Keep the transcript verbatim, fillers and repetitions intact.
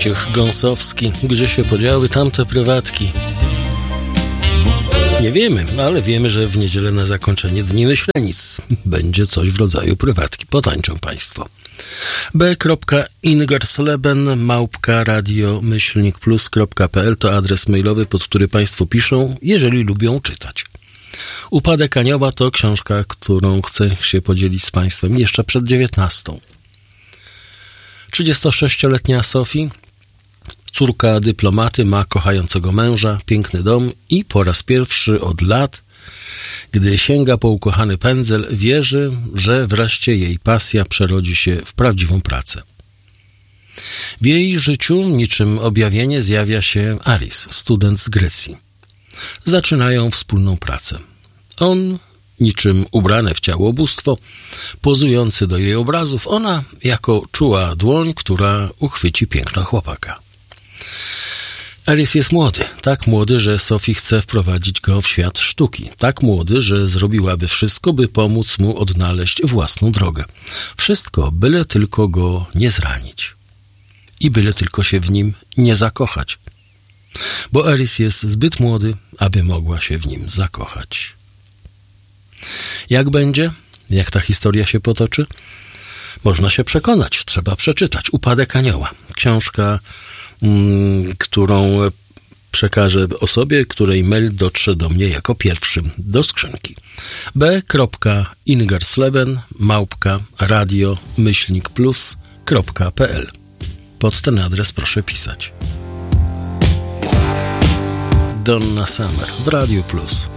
Wojciech Gąsowski. Gdzie się podziały tamte prywatki? Nie wiemy, ale wiemy, że w niedzielę na zakończenie Dni Myślenic będzie coś w rodzaju prywatki. Potańczą Państwo. b kropka ingersleben małpka radio myślnik plus kropka p l to adres mailowy, pod który Państwo piszą, jeżeli lubią czytać. Upadek Anioła to książka, którą chcę się podzielić z Państwem jeszcze przed dziewiętnastą. trzydziestosześcioletnia Sophie, córka dyplomaty, ma kochającego męża, piękny dom i po raz pierwszy od lat, gdy sięga po ukochany pędzel, wierzy, że wreszcie jej pasja przerodzi się w prawdziwą pracę. W jej życiu niczym objawienie zjawia się Aris, student z Grecji. Zaczynają wspólną pracę. On, niczym ubrane w ciało bóstwo, pozujący do jej obrazów, ona jako czuła dłoń, która uchwyci piękno chłopaka. Aris jest młody, tak młody, że Sophie chce wprowadzić go w świat sztuki. Tak młody, że zrobiłaby wszystko, by pomóc mu odnaleźć własną drogę. Wszystko, byle tylko go nie zranić. I byle tylko się w nim nie zakochać. Bo Aris jest zbyt młody, aby mogła się w nim zakochać. Jak będzie? Jak ta historia się potoczy? Można się przekonać, trzeba przeczytać. Upadek Anioła. Książka, mm, którą przekażę osobie, której mail dotrze do mnie jako pierwszym do skrzynki. b kropka ingersleben małpka radio myślnik plus kropka p l. Pod ten adres proszę pisać. Donna Summer w Radiu Plus.